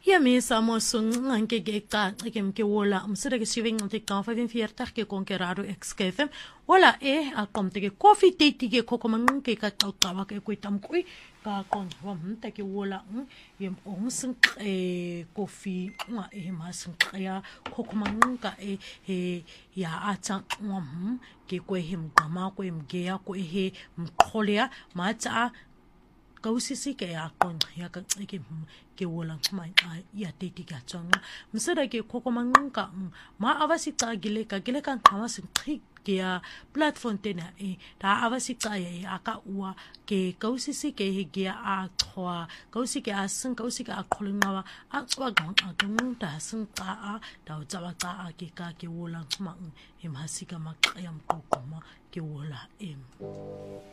Ja, mesa mo sung ke ka ke wola msere ke siving te ka 45 ke konkerado XKFM wala a kom te ke coffee date ke kokomang ke ka tawa ke kuitam kui ka kon wa mta ke wola yem sung coffee ma ma sung ya kokomang ka ya atang ke ko him kama ko him ge ya ko he mkholea ma tsa kausisi ke ya kon ya ka ke wola mai ya teti ka tsanga msada ke kokomang ka ma avasi ka gile ka kama sin ke ya platform tena ta avasi ka ya aka uwa ke kausisi ke ge a khwa kausi ke asin kausi ka kholinga a tswa gang a tung ta sin ka a ta tsawa ka ke ka ke wola ma imhasika ma ya mkokoma ke wola